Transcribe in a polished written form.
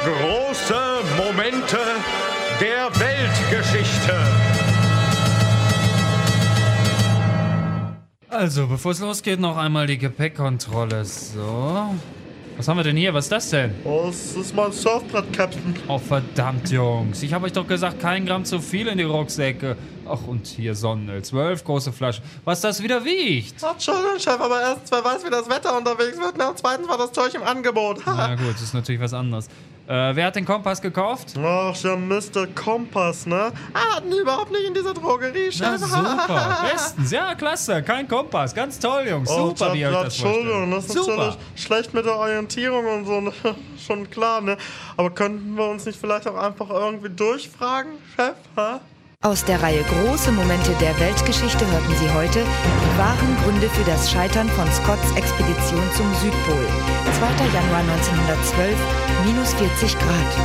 Große Momente der Weltgeschichte. Also, bevor es losgeht, noch einmal die Gepäckkontrolle. So. Was haben wir denn hier? Was ist das denn? Oh, das ist mein Surfbrett, Captain. Oh, verdammt, Jungs. Ich habe euch doch gesagt, kein Gramm zu viel in die Rucksäcke. Ach, und hier Sonnenöl. 12 große Flaschen. Was das wieder wiegt. Ach, Entschuldigung, Chef, aber erstens, wer weiß, wie das Wetter unterwegs wird, und zweitens war das Zeug im Angebot. Na gut, das ist natürlich was anderes. Wer hat den Kompass gekauft? Ach ja, Mr. Kompass, ne? Hatten die überhaupt nicht in dieser Drogerie, Chef. Na super, bestens. Ja, klasse. Kein Kompass. Ganz toll, Jungs. Super, wie ihr euch das Entschuldigung, vorstellt. das ist natürlich schlecht mit der Orientierung und so, ne? Schon klar, ne? Aber könnten wir uns nicht vielleicht auch einfach irgendwie durchfragen, Chef, ha? Aus der Reihe Große Momente der Weltgeschichte hörten Sie heute die wahren Gründe für das Scheitern von Scotts Expedition zum Südpol. 2. Januar 1912, -40 Grad.